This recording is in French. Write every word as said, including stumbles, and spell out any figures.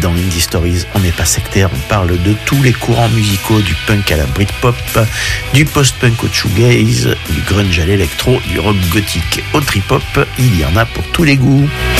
dans Indie Stories, on n'est pas sectaire, on parle de tous les courants musicaux, du punk à la Britpop, du post-punk au shoegaze, du grunge à l'électro, du rock gothique au trip-hop, il y en a pour tous les goûts.